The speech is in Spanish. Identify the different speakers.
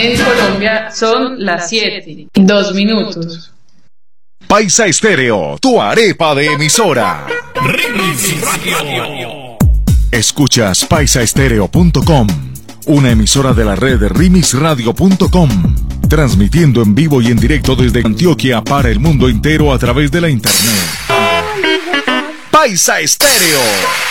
Speaker 1: En Colombia son las 7:02.
Speaker 2: Paisa Estéreo, tu arepa de emisora.
Speaker 3: Remix Radio.
Speaker 2: Escuchas paisaestereo.com, una emisora de la red remixradio.com, transmitiendo en vivo y en directo desde Antioquia para el mundo entero a través de la internet. Paisa Estéreo.